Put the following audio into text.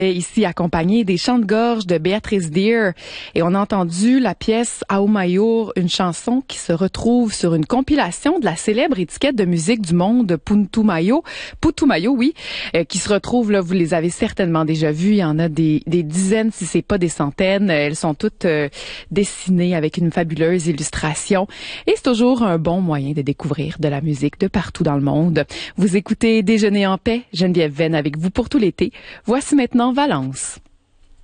Ici accompagné des chants de gorge de Béatrice Deer et on a entendu la pièce Aumayour, une chanson qui se retrouve sur une compilation de la célèbre étiquette de musique du monde Putumayo, oui, qui se retrouve là, vous les avez certainement déjà vues, il y en a des dizaines si c'est pas des centaines, elles sont toutes dessinées avec une fabuleuse illustration et c'est toujours un bon moyen de découvrir de la musique de partout dans le monde. Vous écoutez Déjeuner en paix, Geneviève Venn avec vous pour tout l'été. Voici maintenant Valence.